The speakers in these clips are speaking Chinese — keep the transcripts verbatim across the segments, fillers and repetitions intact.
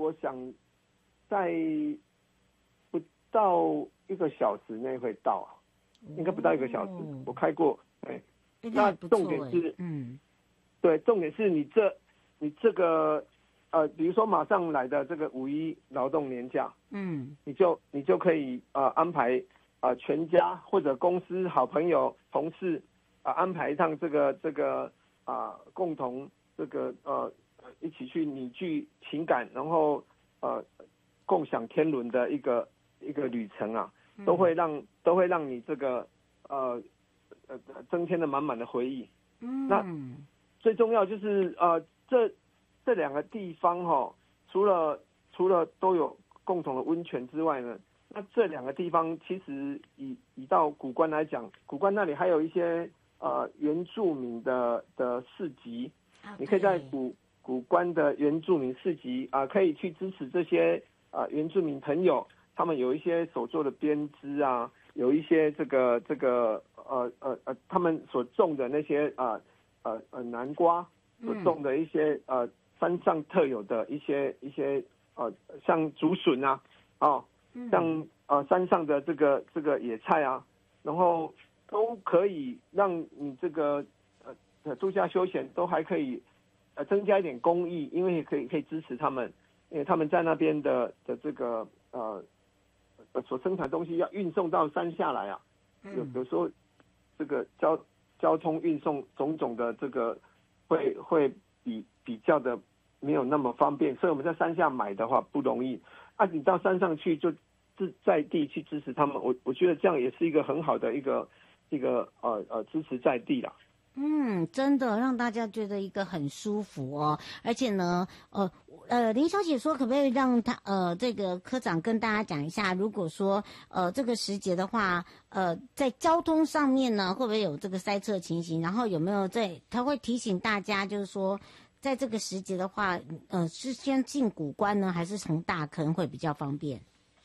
我想在不到一个小时内会到，应该不到一个小时，哦、我开过，哎，那重点是，嗯，对，重点是你这你这个呃，比如说马上来的这个五一劳动年假，嗯，你就你就可以呃安排啊、呃、全家或者公司好朋友同事啊、呃、安排一趟这个这个啊、呃、共同这个呃一起去拟聚情感，然后呃共享天伦的一个一个旅程啊，都会让都会让你这个呃呃增添了满满的回忆。嗯，那最重要就是呃这这两个地方哈、哦，除了除了都有共同的温泉之外呢，那这两个地方其实以以到古关来讲，古关那里还有一些呃原住民的的市集， okay. 你可以在古古关的原住民市集啊、呃，可以去支持这些啊、呃、原住民朋友，他们有一些手做的编织啊，有一些这个这个呃呃呃他们所种的那些啊呃呃南瓜所种的一些、嗯、呃山上特有的一些一些呃像竹笋啊，哦，像呃山上的这个这个野菜啊，然后都可以让你这个呃度假休闲都还可以呃增加一点公益，因为可以可以支持他们，因为他们在那边的的这个呃所生产东西要运送到山下来啊，有有时候这个交交通运送种种的这个会会比比较的没有那么方便，所以我们在山下买的话不容易啊，你到山上去就自在地去支持他们，我我觉得这样也是一个很好的一个一个呃呃支持在地啦。 嗯，真的让大家觉得一个很舒服哦，而且呢，呃呃，林小姐说，可不可以让他呃这个科长跟大家讲一下，如果说呃这个时节的话，呃在交通上面呢，会不会有这个塞车情形？然后有没有在他会提醒大家，就是说，在这个时节的话，呃是先进古关呢，还是从大坑会比较方便？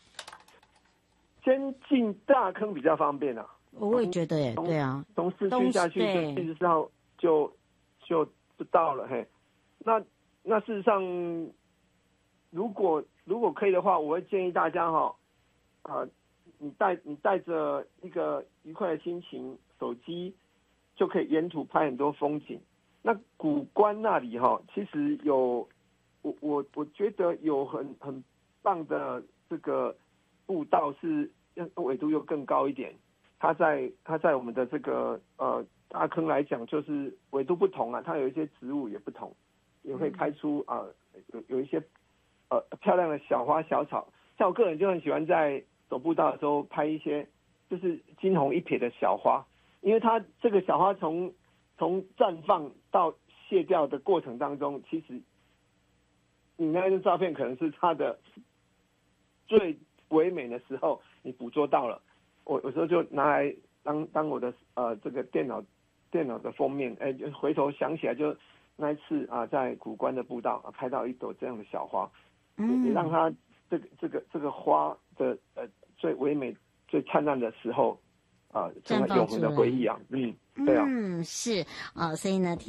先进大坑比较方便啊。 我也觉得耶，对啊， 从市区下去就七十四号就就就到了嘿。那那事实上，如果如果可以的话，我会建议大家哈、哦，啊、呃，你带你带着一个愉快的心情，手机就可以沿途拍很多风景。那古关那里哈、哦，其实有我我我觉得有很很棒的这个步道是纬度又更高一点。它在它在我们的这个呃大坑来讲，就是纬度不同啊，它有一些植物也不同，也会开出啊、呃、有有一些呃漂亮的小花小草。像我个人就很喜欢在走步道的时候拍一些就是惊鸿一瞥的小花，因为它这个小花从从绽放到谢掉的过程当中，其实你那张照片可能是它的最唯美的时候，你捕捉到了。我有时候就拿来当当我的呃这个电脑电脑的封面，哎，就回头想起来就那一次啊，在古关的步道啊拍到一朵这样的小花，嗯，也让它这个这个这个花的呃最唯美、最灿烂的时候啊，成为永恒的回忆啊，嗯，对啊， 嗯，是啊、呃，所以呢。